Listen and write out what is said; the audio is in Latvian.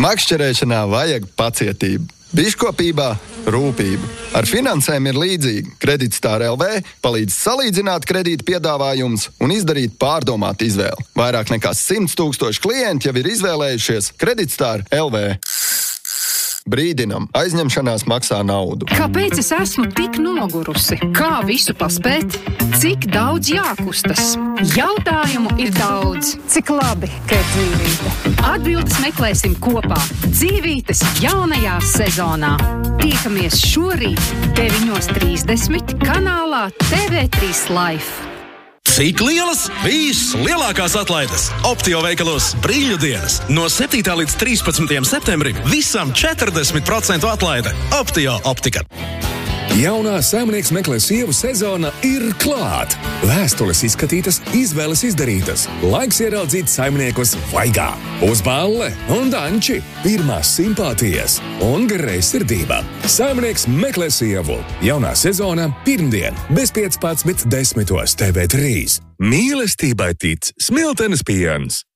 Makšķerēšanā vajag pacietību. Biškopībā rūpību. Ar finansēm ir līdzīgi. Kreditstar LV palīdz salīdzināt kredīta piedāvājumus un izdarīt pārdomātu izvēli. Vairāk nekā 100 000 klienti jau ir izvēlējušies Kreditstar LV. Brīdinam, aizņemšanās maksā naudu. Kāpēc es esmu tik nogurusi? Kā visu paspēt? Cik daudz jākustas? Jautājumu ir daudz. Cik labi, ka ir dzīvīte? Atbildes meklēsim kopā. Dzīvītes jaunajā sezonā. Tiekamies šorīt 9:30 kanālā TV3 Life. Cik lielas? Vislielākās atlaides Optio veikalos Brīļu dienas. No 7. līdz 13. septembrim visam 40% atlaide. Optio optika. Jaunā Saimnieks meklē sievu sezona ir klāt. Vēstules izskatītas, izvēles izdarītas. Laiks ieraudzīt saimniekus vaigā. Uz balle un danči, pirmās simpātijas un greizsirdība. Saimnieks meklē sievu. Jaunā sezona pirmdien, bez 15:10 TV3. Mīlestībai tic Smiltenes piens.